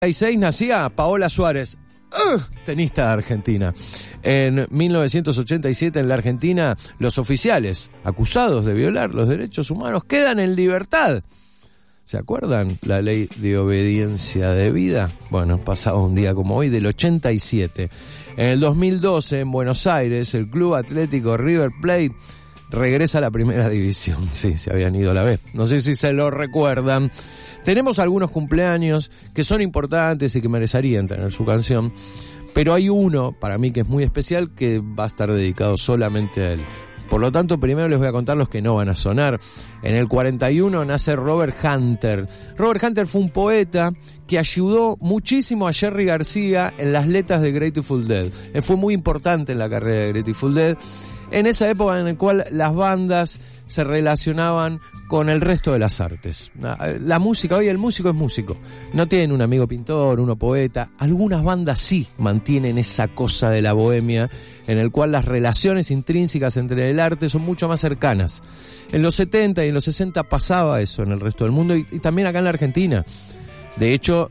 1986 nacía Paola Suárez, tenista de Argentina. En 1987 en la Argentina, los oficiales acusados de violar los derechos humanos quedan en libertad. ¿Se acuerdan? La ley de obediencia debida. Bueno, pasaba un día como hoy del 87. En el 2012, en Buenos Aires, el Club Atlético River Plate regresa a la primera división. Sí, se habían ido a la B. No sé si se lo recuerdan. Tenemos algunos cumpleaños que son importantes y que merecerían tener su canción, pero hay uno, para mí, que es muy especial, que va a estar dedicado solamente a él. Por lo tanto, primero les voy a contar los que no van a sonar. En el 41 nace Robert Hunter. Robert Hunter fue un poeta que ayudó muchísimo a Jerry García en las letras de Grateful Dead. Él fue muy importante en la carrera de Grateful Dead, en esa época en la cual las bandas se relacionaban con el resto de las artes. La música, hoy el músico es músico. No tienen un amigo pintor, uno poeta. Algunas bandas sí mantienen esa cosa de la bohemia, en el cual las relaciones intrínsecas entre el arte son mucho más cercanas. En los 70 y en los 60 pasaba eso en el resto del mundo y también acá en la Argentina. De hecho,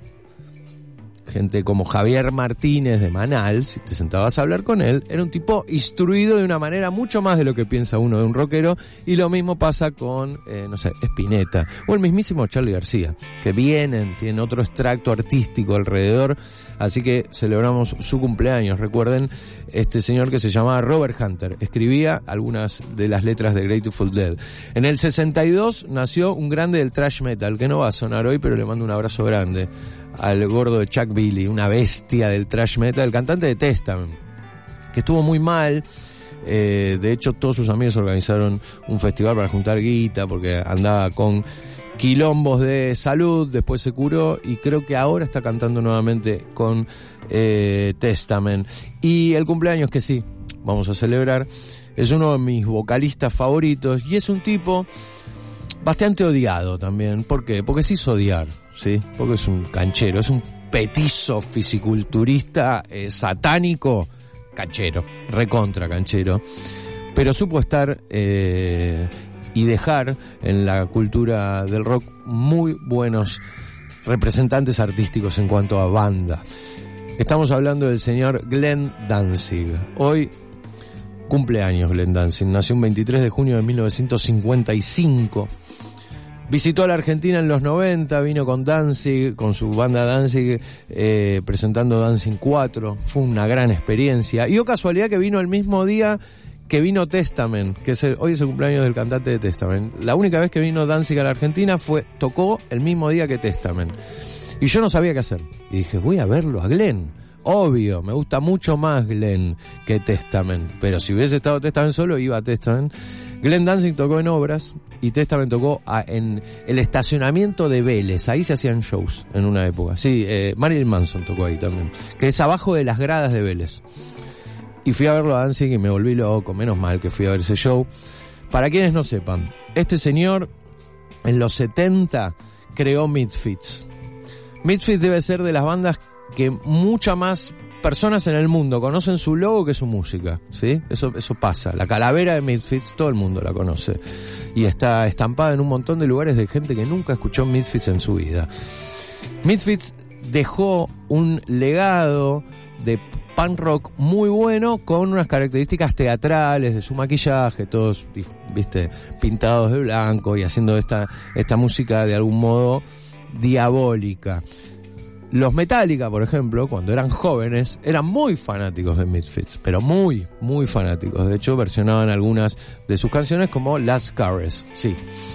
gente como Javier Martínez de Manal, si te sentabas a hablar con él, era un tipo instruido de una manera mucho más de lo que piensa uno de un rockero, y lo mismo pasa con, Spinetta, o el mismísimo Charly García, que tienen otro extracto artístico alrededor, así que celebramos su cumpleaños. Recuerden, este señor que se llamaba Robert Hunter, escribía algunas de las letras de Grateful Dead. En el 62 nació un grande del thrash metal, que no va a sonar hoy, pero le mando un abrazo grande al gordo de Chuck Billy, una bestia del thrash metal, el cantante de Testament, que estuvo muy mal. De hecho, todos sus amigos organizaron un festival para juntar guita, porque andaba con quilombos de salud, después se curó y creo que ahora está cantando nuevamente con Testament. Y el cumpleaños que sí, vamos a celebrar, es uno de mis vocalistas favoritos y es un tipo bastante odiado también. ¿Por qué? Porque se hizo odiar, ¿sí? Porque es un canchero, es un petizo fisiculturista satánico, canchero, recontra canchero, pero supo estar y dejar en la cultura del rock muy buenos representantes artísticos en cuanto a banda. Estamos hablando del señor Glenn Danzig. Hoy cumpleaños Glenn Danzig, nació un 23 de junio de 1955. Visitó a la Argentina en los 90, vino con Danzig, con su banda Danzig, presentando Danzig 4. Fue una gran experiencia. Y casualidad que vino el mismo día que vino Testament, que hoy es el cumpleaños del cantante de Testament. La única vez que vino Danzig a la Argentina tocó el mismo día que Testament. Y yo no sabía qué hacer. Y dije, voy a verlo a Glenn. Obvio, me gusta mucho más Glenn que Testament. Pero si hubiese estado Testament solo, iba a Testament. Glenn Danzig tocó en Obras y Testament tocó en el estacionamiento de Vélez. Ahí se hacían shows en una época. Sí, Marilyn Manson tocó ahí también, que es abajo de las gradas de Vélez. Y fui a verlo a Danzig y me volví loco. Menos mal que fui a ver ese show. Para quienes no sepan, este señor en los 70 creó Misfits. Misfits debe ser de las bandas que muchas más personas en el mundo conocen su logo que su música, ¿sí? Eso pasa. La calavera de Misfits todo el mundo la conoce y está estampada en un montón de lugares de gente que nunca escuchó Misfits en su vida. Misfits dejó un legado de punk rock muy bueno, con unas características teatrales de su maquillaje, todos, viste, pintados de blanco y haciendo esta música de algún modo diabólica. Los Metallica, por ejemplo, cuando eran jóvenes, eran muy fanáticos de Misfits, pero muy, muy fanáticos. De hecho, versionaban algunas de sus canciones como Last Caress, sí.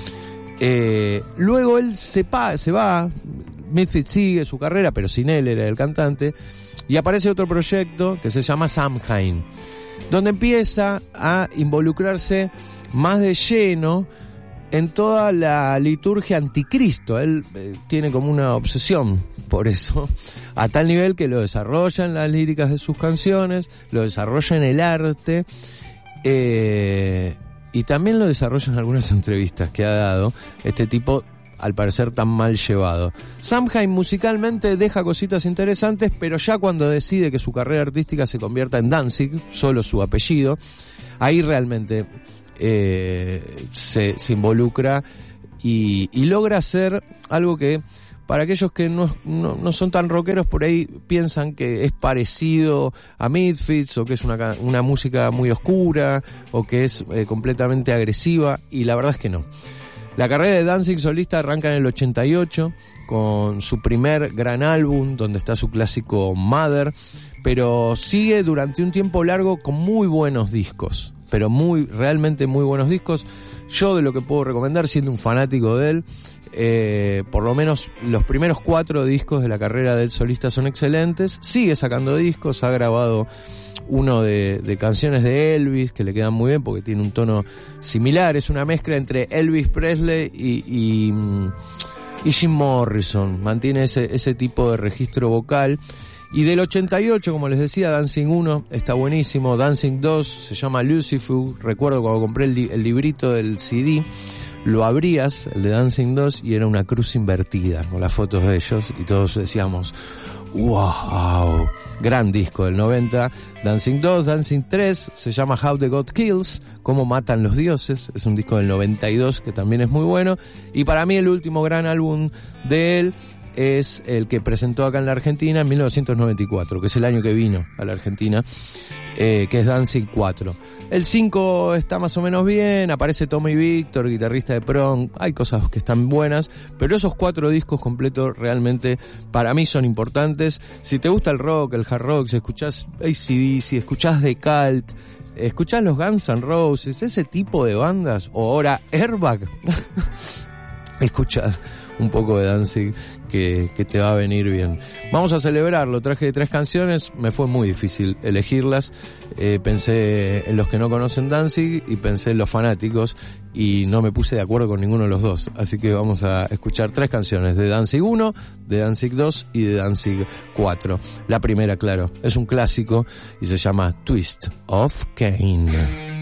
Luego él se va, Misfits sigue su carrera, pero sin él, era el cantante, y aparece otro proyecto que se llama Samhain, donde empieza a involucrarse más de lleno en toda la liturgia anticristo. Él tiene como una obsesión por eso, a tal nivel que lo desarrolla en las líricas de sus canciones, lo desarrolla en el arte, y también lo desarrolla en algunas entrevistas que ha dado este tipo, al parecer tan mal llevado. Samhain musicalmente deja cositas interesantes, pero ya cuando decide que su carrera artística se convierta en Danzig, solo su apellido, ahí realmente se involucra y logra hacer algo que para aquellos que no son tan rockeros, por ahí piensan que es parecido a Misfits, o que es una música muy oscura, o que es completamente agresiva, y la verdad es que no. La carrera de Danzig solista arranca en el 88 con su primer gran álbum, donde está su clásico Mother, pero sigue durante un tiempo largo con muy buenos discos, pero realmente muy buenos discos. Yo, de lo que puedo recomendar, siendo un fanático de él, por lo menos los primeros 4 discos de la carrera del solista son excelentes. Sigue sacando discos, ha grabado uno de canciones de Elvis que le quedan muy bien porque tiene un tono similar, es una mezcla entre Elvis Presley y Jim Morrison, mantiene ese tipo de registro vocal. Y del 88, como les decía, Danzig 1 está buenísimo, Danzig 2 se llama Lucifer. Recuerdo cuando compré el librito del CD, lo abrías, el de Danzig 2, y era una cruz invertida con las fotos de ellos, y todos decíamos wow, gran disco del 90. Danzig 2, Danzig 3 se llama How the God Kills, cómo matan los dioses, es un disco del 92 que también es muy bueno. Y para mí el último gran álbum de él es el que presentó acá en la Argentina en 1994, que es el año que vino a la Argentina, que es Danzig 4. El 5 está más o menos bien, aparece Tommy Victor, guitarrista de Prong, hay cosas que están buenas, pero esos 4 discos completos realmente para mí son importantes. Si te gusta el rock, el hard rock, si escuchás AC/DC, si escuchás The Cult, escuchás los Guns N' Roses, ese tipo de bandas, o ahora Airbag, escuchá un poco de Danzig que te va a venir bien. Vamos a celebrarlo, traje 3 canciones, me fue muy difícil elegirlas, pensé en los que no conocen Danzig y pensé en los fanáticos, y no me puse de acuerdo con ninguno de los dos, así que vamos a escuchar 3 canciones de Danzig 1, de Danzig 2 y de Danzig 4. La primera, claro, es un clásico y se llama Twist of Cain.